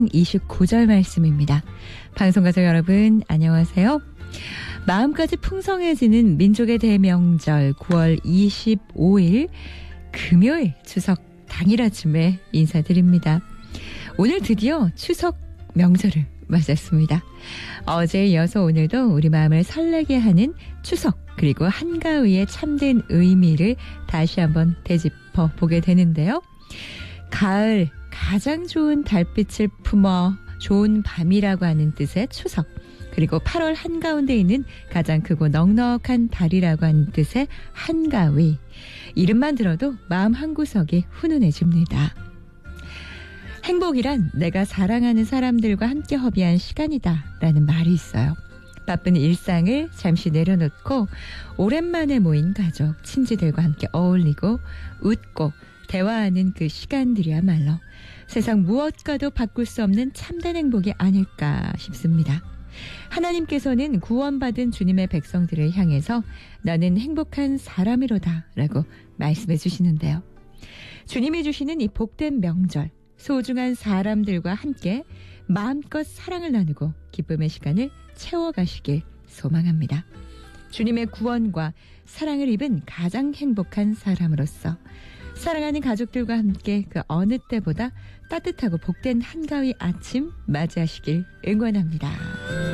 29절 말씀입니다. 방송가족 여러분 안녕하세요. 마음까지 풍성해지는 민족의 대명절 9월 25일 금요일 추석 당일 아침에 인사드립니다. 오늘 드디어 추석 명절을 맞았습니다. 어제에 이어서 오늘도 우리 마음을 설레게 하는 추석 그리고 한가위의 참된 의미를 다시 한번 되짚어 보게 되는데요. 가을 가장 좋은 달빛을 품어 좋은 밤이라고 하는 뜻의 추석, 그리고 8월 한가운데 있는 가장 크고 넉넉한 달이라고 하는 뜻의 한가위. 이름만 들어도 마음 한구석이 훈훈해집니다. 행복이란 내가 사랑하는 사람들과 함께 허비한 시간이다 라는 말이 있어요. 바쁜 일상을 잠시 내려놓고 오랜만에 모인 가족, 친지들과 함께 어울리고 웃고 대화하는 그 시간들이야말로 세상 무엇과도 바꿀 수 없는 참된 행복이 아닐까 싶습니다. 하나님께서는 구원받은 주님의 백성들을 향해서 너는 행복한 사람이로다 라고 말씀해 주시는데요. 주님이 주시는 이 복된 명절, 소중한 사람들과 함께 마음껏 사랑을 나누고 기쁨의 시간을 채워가시길 소망합니다. 주님의 구원과 사랑을 입은 가장 행복한 사람으로서 사랑하는 가족들과 함께 그 어느 때보다 따뜻하고 복된 한가위 아침 맞이하시길 응원합니다.